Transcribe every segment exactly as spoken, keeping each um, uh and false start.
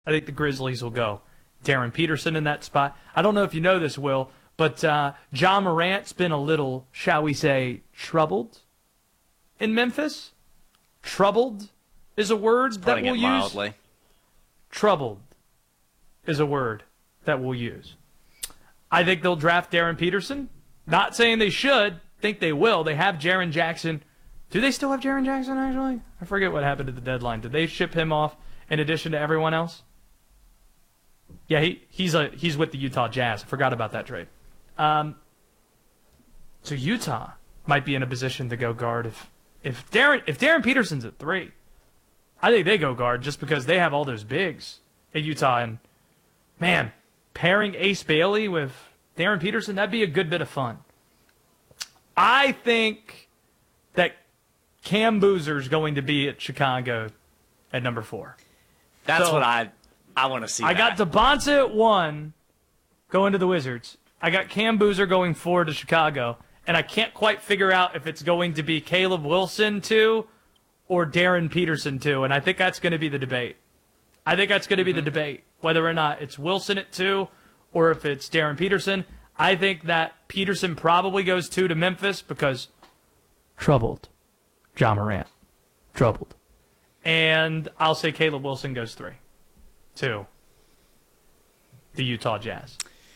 I think the Grizzlies will go Darren Peterson in that spot. I don't know if you know this, Will, but uh, Ja Morant's been a little, shall we say, troubled in Memphis. Troubled is a word that we'll use. Mildly. Troubled is a word that we'll use. I think they'll draft Darren Peterson. Not saying they should. Think they will. They have Jaren Jackson. Do they still have Jaren Jackson, actually? I forget what happened at the deadline. Did they ship him off in addition to everyone else? Yeah, he, he's a he's with the Utah Jazz. I forgot about that trade. Um, so Utah might be in a position to go guard if if Darren if Darren Peterson's at three. I think they go guard just because they have all those bigs at Utah. And, man, pairing Ace Bailey with Darren Peterson, that'd be a good bit of fun. I think that Cam Boozer's going to be at Chicago at number four. That's So, what I I want to see. I that. got Devonta at one going to the Wizards. I got Cam Boozer going four to Chicago. And I can't quite figure out if it's going to be Caleb Wilson two or Darren Peterson two. And I think that's going to be the debate. I think that's going to be mm-hmm. the debate, whether or not it's Wilson at two or if it's Darren Peterson. I think that Peterson probably goes two to Memphis because troubled. Ja Morant. Troubled. And I'll say Caleb Wilson goes three. Two. The Utah Jazz.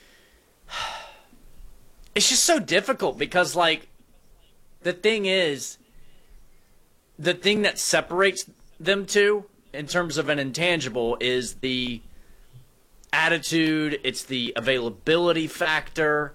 It's just so difficult because, like, the thing is, the thing that separates them two in terms of an intangible is the attitude, it's the availability factor.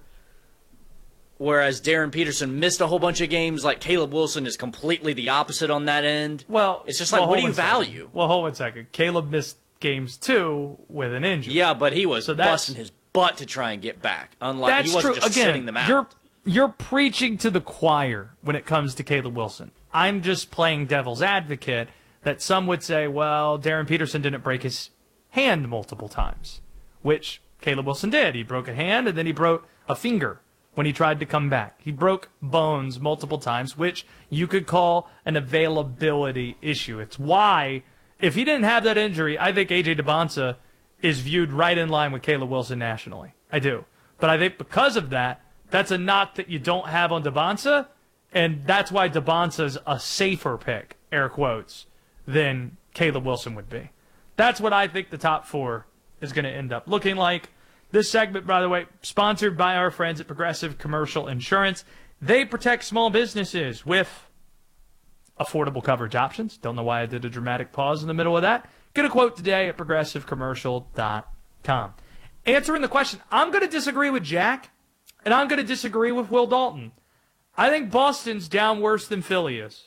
Whereas Darren Peterson missed a whole bunch of games, like Caleb Wilson is completely the opposite on that end. Well, it's just like, well, what do you one value? Second. Well, hold on a second. Caleb missed games too with an injury. Yeah, but he was so busting his butt to try and get back. Unlike that's he wasn't true. just Again, sitting them out. You're, you're preaching to the choir when it comes to Caleb Wilson. I'm just playing devil's advocate that some would say, well, Darren Peterson didn't break his hand multiple times, which Caleb Wilson did. He broke a hand and then he broke a finger when he tried to come back. He broke bones multiple times, which you could call an availability issue. It's why, if he didn't have that injury, I think A J Debonsa is viewed right in line with Caleb Wilson nationally. I do. But I think because of that, that's a knock that you don't have on Debonsa, and that's why Debonsa's a safer pick, air quotes, than Caleb Wilson would be. That's what I think the top four is going to end up looking like. This segment, by the way, sponsored by our friends at Progressive Commercial Insurance. They protect small businesses with affordable coverage options. Don't know why I did a dramatic pause in the middle of that. Get a quote today at progressive commercial dot com. Answering the question, I'm going to disagree with Jack, and I'm going to disagree with Will Dalton. I think Boston's down worse than Philly is.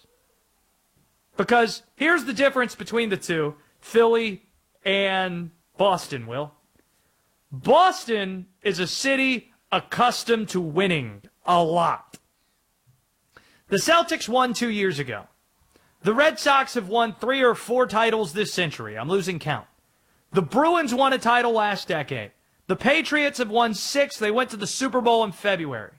Because here's the difference between the two, Philly and Boston, Will. Boston is a city accustomed to winning a lot. The Celtics won two years ago. The Red Sox have won three or four titles this century. I'm losing count. The Bruins won a title last decade. The Patriots have won six. They went to the Super Bowl in February.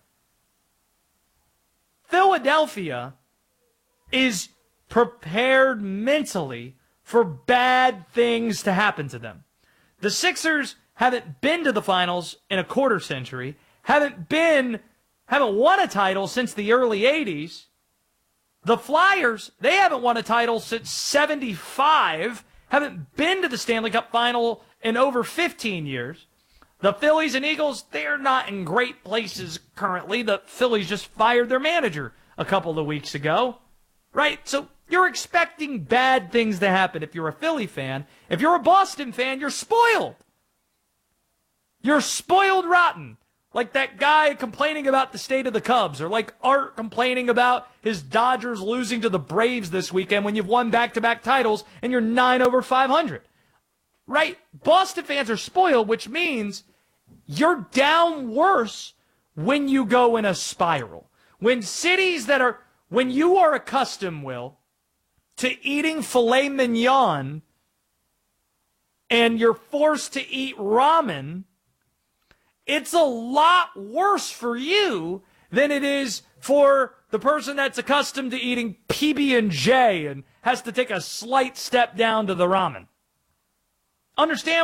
Philadelphia is prepared mentally for bad things to happen to them. The Sixers haven't been to the finals in a quarter century, haven't been, haven't won a title since the early eighties. The Flyers, they haven't won a title since seventy-five, haven't been to the Stanley Cup final in over fifteen years. The Phillies and Eagles, they're not in great places currently. The Phillies just fired their manager a couple of weeks ago, right? So you're expecting bad things to happen if you're a Philly fan. If you're a Boston fan, you're spoiled. You're spoiled rotten. Like that guy complaining about the state of the Cubs, or like Art complaining about his Dodgers losing to the Braves this weekend when you've won back-to-back titles and you're nine over five hundred. Right? Boston fans are spoiled, which means you're down worse when you go in a spiral. When cities that are, when you are accustomed, Will, to eating filet mignon and you're forced to eat ramen, it's a lot worse for you than it is for the person that's accustomed to eating P B and J and has to take a slight step down to the ramen. understand